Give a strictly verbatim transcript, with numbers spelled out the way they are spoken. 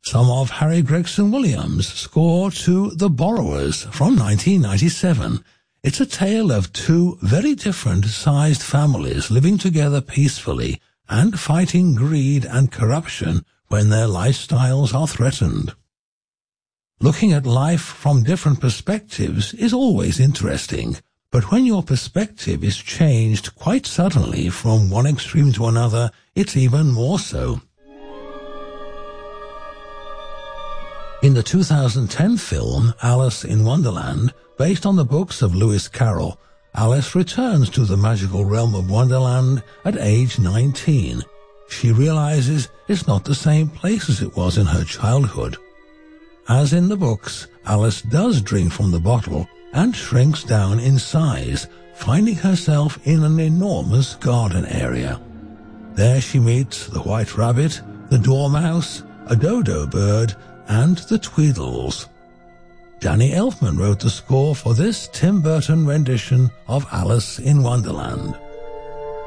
some of Harry Gregson Williams' score to The Borrowers from nineteen ninety-seven. It's a tale of two very different sized families living together peacefully and fighting greed and corruption when their lifestyles are threatened. Looking at life from different perspectives is always interesting, but when your perspective is changed quite suddenly from one extreme to another, it's even more so. In the two thousand ten film Alice in Wonderland, based on the books of Lewis Carroll, Alice returns to the magical realm of Wonderland at age nineteen. She realizes it's not the same place as it was in her childhood. As in the books, Alice does drink from the bottle and shrinks down in size, finding herself in an enormous garden area. There she meets the White Rabbit, the Dormouse, a dodo bird, and the Tweedles. Danny Elfman wrote the score for this Tim Burton rendition of Alice in Wonderland.